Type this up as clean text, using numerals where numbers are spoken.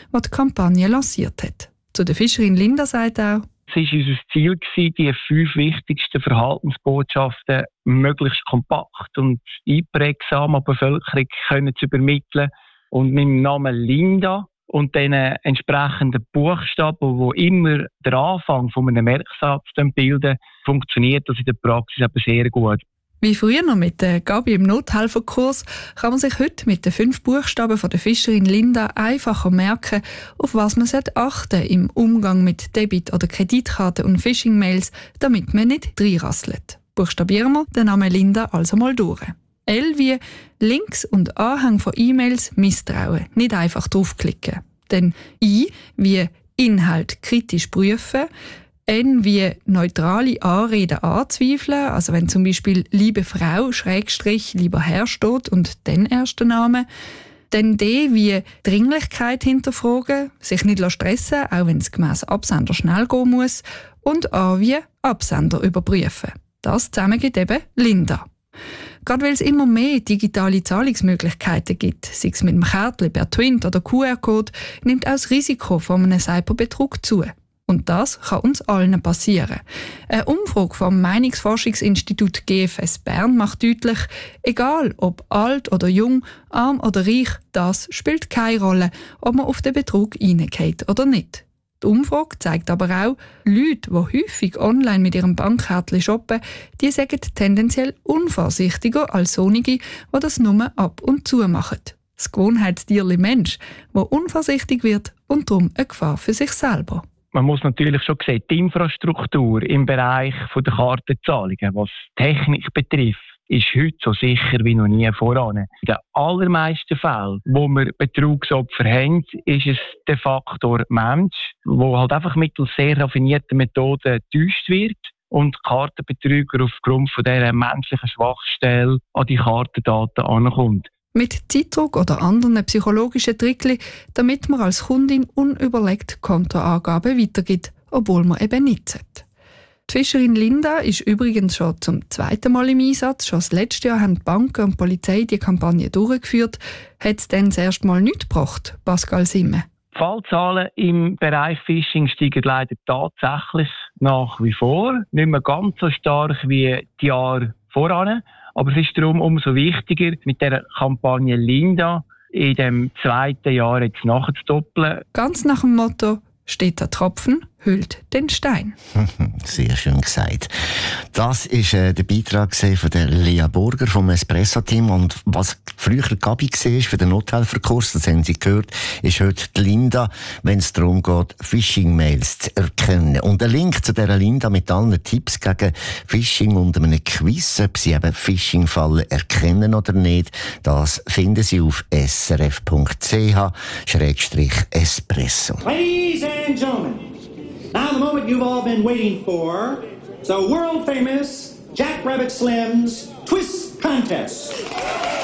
der die Kampagne lanciert hat. Zu der Fischerin Linda sagt auch: Es war unser Ziel, die 5 wichtigsten Verhaltensbotschaften möglichst kompakt und einprägsam an die Bevölkerung zu übermitteln. Und mit dem Namen Linda und den entsprechenden Buchstaben, die immer den Anfang von einem Merksatz bilden, funktioniert das in der Praxis aber sehr gut. Wie früher noch mit der Gabi im Nothelferkurs kann man sich heute mit den 5 Buchstaben von der Fischerin Linda einfacher merken, auf was man achten sollte im Umgang mit Debit- oder Kreditkarten und Phishing-Mails, damit man nicht reinrasselt. Buchstabieren wir den Namen Linda also mal durch. L wie Links und Anhang von E-Mails misstrauen, nicht einfach draufklicken. Dann I wie Inhalt kritisch prüfen. N wie neutrale Anreden anzweifeln, also wenn zum Beispiel «Liebe Frau» / «Lieber Herr» steht und dann erster Name. Dann D wie Dringlichkeit hinterfragen, sich nicht stressen lassen, auch wenn es gemäss Absender schnell gehen muss. Und A wie Absender überprüfen. Das zusammen gibt eben Linda. Gerade weil es immer mehr digitale Zahlungsmöglichkeiten gibt, sei es mit dem Kärtchen per Twint oder QR-Code, nimmt auch das Risiko von einem Cyberbetrug zu. Und das kann uns allen passieren. Eine Umfrage vom Meinungsforschungsinstitut GFS Bern macht deutlich, egal ob alt oder jung, arm oder reich, das spielt keine Rolle, ob man auf den Betrug reingeht oder nicht. Die Umfrage zeigt aber auch, Leute, die häufig online mit ihrem Bankkärtchen shoppen, die sind tendenziell unvorsichtiger als solche, die das nur ab und zu machen. Das Gewohnheitstierli Mensch, der unvorsichtig wird und darum eine Gefahr für sich selber. Man muss natürlich schon sehen, die Infrastruktur im Bereich der Kartenzahlungen, was Technik betrifft, ist heute so sicher wie noch nie voran. In den allermeisten Fällen, wo wir Betrugsopfer haben, ist es de facto Mensch, der halt einfach mittels sehr raffinierter Methoden getäuscht wird und Kartenbetrüger aufgrund von dieser menschlichen Schwachstelle an die Kartendaten ankommt. Mit Zeitdruck oder anderen psychologischen Trickli, damit man als Kundin unüberlegt Kontoangaben weitergibt, obwohl man eben nicht sollte. Die Fischerin Linda ist übrigens schon zum 2. Mal im Einsatz. Schon das letzte Jahr haben die Banken und die Polizei die Kampagne durchgeführt. Hat es dann das erste Mal nichts gebracht, Pascal Simme? Die Fallzahlen im Bereich Phishing steigen leider tatsächlich nach wie vor. Nicht mehr ganz so stark wie die Jahre voran. Aber es ist darum umso wichtiger, mit der Kampagne Linda in dem 2. Jahr jetzt nachzudoppeln. Ganz nach dem Motto: steht der Tropfen, hüllt den Stein. Sehr schön gesagt. Das war der Beitrag von der Lea Burger vom Espresso-Team. Und was früher Gabi war für den Nothelferkurs, das haben Sie gehört, ist heute die Linda, wenn es darum geht, Phishing-Mails zu erkennen. Und ein Link zu dieser Linda mit allen Tipps gegen Phishing und einem Quiz, ob Sie eben Phishing-Fallen erkennen oder nicht, das finden Sie auf srf.ch/espresso. Ladies and gentlemen, now the moment you've all been waiting for, the world famous Jack Rabbit Slim's Twist Contest.